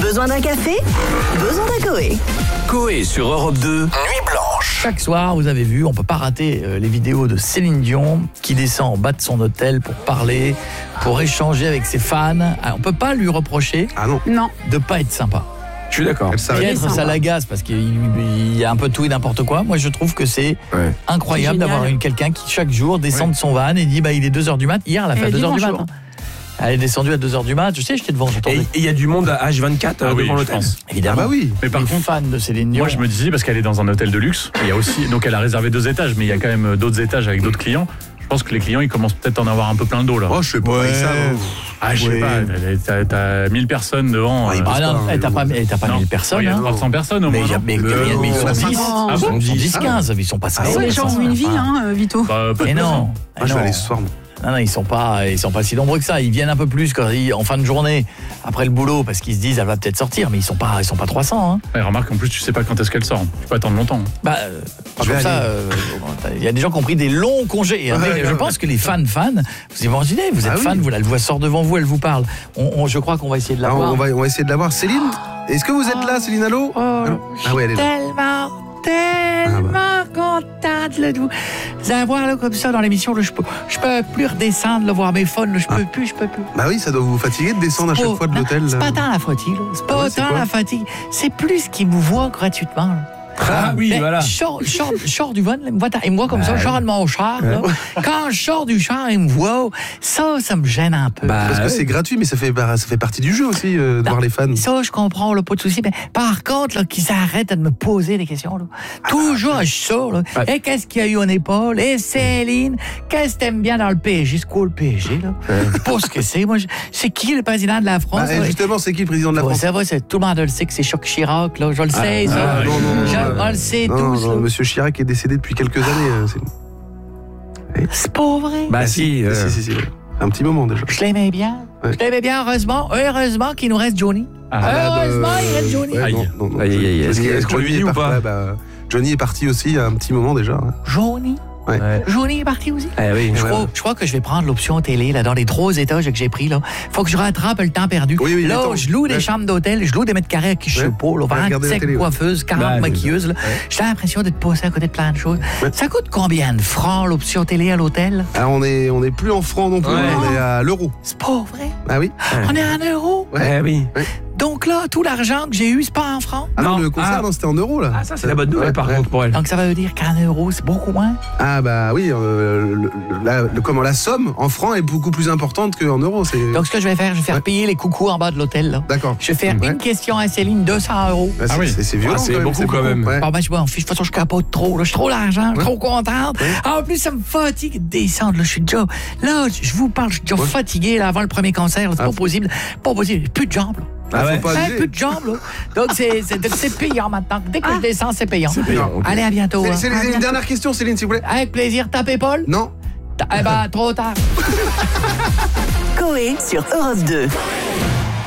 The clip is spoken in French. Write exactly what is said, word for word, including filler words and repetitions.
Besoin d'un café? Besoin d'un Coé. Coé sur Europe deux, Nuit Blanche. Chaque soir, vous avez vu, on peut pas rater euh, les vidéos de Céline Dion qui descend en bas de son hôtel pour parler, pour échanger avec ses fans. Alors, on peut pas lui reprocher Ah non. Non. de pas être sympa. Je suis d'accord. Peut-être ça l'agace parce qu'il il y a un peu de tout et n'importe quoi. Moi, je trouve que c'est Ouais. incroyable C'est génial. d'avoir une quelqu'un qui chaque jour descend de son van et dit bah il est deux heures du mat. Hier, elle a fait Elle à dit deux heures du mat. bonjour. hein. Elle est descendue à deux heures du mat. Je sais, j'étais devant, Et j'entendais. il y a du monde à H vingt-quatre Ah euh, oui, devant je l'hôtel. pense. Évidemment. Ah bah oui. Mais par Les contre, fans de Céline Dion. moi je me disais, parce qu'elle est dans un hôtel de luxe, il y a aussi, donc elle a réservé deux étages, mais il y a quand même d'autres étages avec d'autres clients. Je pense que les clients, ils commencent peut-être à en avoir un peu plein le dos là. Oh, je sais pas, Ouais. ils savent. Ah, je sais ouais. pas, t'as- t'as- t'as mille personnes devant. Ouais, euh, ils Ah non, pas, eh, t'as pas, eh, t'as pas non. mille Oh, personnes. il y a hein. trois cents personnes au Mais moins. il y a- non mais- Euh, mais- mais ils sont on a dix. cinquante. Ah Ils bon sont dix, quinze, ils sont pas C'est cinquante. les gens ont une vie, hein, euh, Vito. Bah, pas de Mais raison. non. Ah, je vais non. aller ce soir. moi. Non, non, ils sont pas, ils sont pas si nombreux que ça. Ils viennent un peu plus quand ils- en fin de journée, après le boulot, parce qu'ils se disent elle va peut-être sortir, mais ils sont pas, ils sont pas trois cents. Hein. Ouais, remarque, en plus, tu sais pas quand est-ce qu'elle sort. Tu peux attendre longtemps. Bah, euh, Je comme vais ça, aller. euh, il y a des gens qui ont pris des longs congés. hein. Ouais, Mais ouais, je ouais. pense que les fans, fans, vous imaginez, vous êtes Ah oui. fan, vous la elle voit sort devant vous, elle vous parle. On, on- je crois qu'on va essayer de la Ah, voir. on, va, on va essayer de la voir. Céline, est-ce que vous êtes là, Céline, allô? Oh, Allô Ah ouais, elle est là. tellement, tellement contente là, de vous avoir là, comme ça dans l'émission. là, Je peux, je peux plus redescendre, là, voir mes fans. là, Je peux plus, je peux plus. Bah oui, ça doit vous fatiguer de descendre à chaque Oh, fois de non, l'hôtel. C'est là. pas tant la fatigue, là. C'est pas Ouais, c'est tant quoi la fatigue. C'est plus qu'ils me voient gratuitement, là. Ah oui, Ben, voilà. Je sors, je sors- je sors du van, là, il me voit, il me voit comme ça, je sors de mon char. là. Quand je sors du char, il me voit. Ça, ça me gêne un peu. Bah, Parce que ouais. c'est gratuit, mais ça fait, bah, ça fait partie du jeu aussi, euh, de Non, voir les fans. Ça, je comprends, là, pas de souci. Mais par contre, là, qu'ils arrêtent de me poser des questions. Là. Toujours, je sors. Là. Ouais. Et qu'est-ce qu'il y a eu en épaule? Et Céline, qu'est-ce que t'aimes bien dans le P S G? C'est quoi le P S G? Là? Je sais pas ce que c'est. Moi, je- c'est qui le président de la France? Bah, là? justement, c'est qui le président de la Ouais, France? ça va, c'est- tout le monde le sait que c'est Choc Chirac. Là. Je le sais, ça. Ah, non, non, non, Je- non, on le sait Non, tous. non, là. Monsieur Chirac est décédé depuis quelques années. euh, c'est- C'est pas vrai. Bah si, euh, si, si, si, ouais. Un petit moment déjà. Je l'aimais bien. Ouais. Je l'aimais bien, heureusement. Heureusement qu'il nous reste Johnny. Ah, Heureusement, bah, il reste Johnny. ouais, Aïe. non, non, non, Aïe, aïe, aïe. Est-ce Johnny- que- est-ce qu'on Johnny lui dit est ou parti- pas ouais, bah, Johnny est parti aussi il y a un petit moment déjà. hein. Johnny. Ouais. Ouais. Johnny est parti aussi. Eh oui. Je Ouais, crois, ouais. je crois que je vais prendre l'option télé là, dans les trois étages que j'ai pris. Là. Faut que je rattrape le temps perdu. Oui, oui, il est là, temps. je loue des Ouais. chambres d'hôtel, je loue des mètres carrés à qui je sais Ouais. pas. Là, Ouais, regardez la vingt-sept télé, ouais. coiffeuses, quarante Bah, maquilleuses. là. J'ai l'impression d'être passé à côté de plein de choses. Ouais. Ça coûte combien de francs l'option télé à l'hôtel? Ah, on est, on est plus en francs non plus, Ouais. on est à l'euro. C'est pas vrai. Ah oui. On est en euros. Ouais. Eh oui. Donc là, tout l'argent que j'ai eu, c'est pas en francs. Ah non, Non. le concert, Ah. non, c'était en euros là. Ah, ça, c'est la bonne nouvelle, Ouais, par ouais. contre, pour elle. Donc ça veut dire qu'en euros, c'est beaucoup moins. Ah bah oui, euh, le- le- la, le- comment, la somme en francs est beaucoup plus importante qu'en euros. C'est... Donc ce que je vais faire, je vais faire Ouais. payer les coucous en bas de l'hôtel. là. D'accord. Je vais faire Ouais. une question à Céline, deux cents euros. Bah, c'est, Ah oui. c'est, c'est violent Ah, c'est quand même. beaucoup, quand même. Ouais. Bon, ben, je m'en fiche. De toute façon, je capote trop. Là. Je suis trop l'argent. Je suis Ouais. trop contente. En plus, ça me fatigue de descendre. Là, je suis déjà. Là, je vous parle, je suis déjà Ouais. fatigué là, avant le premier concert. là. C'est Ah. pas possible. Pas possible. Plus de jambes. Là. Ah, Ah faut ouais. pas Hein, abuser. plus de jambes. Là. Donc, c'est, c'est, c'est payant maintenant. Dès que je descends, c'est payant. payant, ok. Allez, à bientôt. C'est, hein. c'est À les- une bientôt. dernière question, Céline, s'il vous plaît. Avec plaisir. Tapez Paul. Non. Ta- Eh ben, trop tard. Coé sur Europe deux.